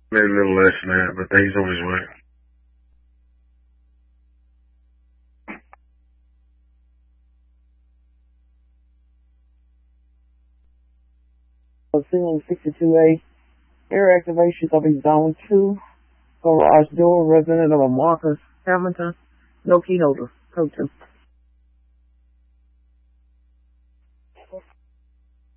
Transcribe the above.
Maybe a little less than that, but he's on his way. Ceiling 62A, air activation will be zone 2, garage door, resident of Marcus Hamilton, no key holder, code 2.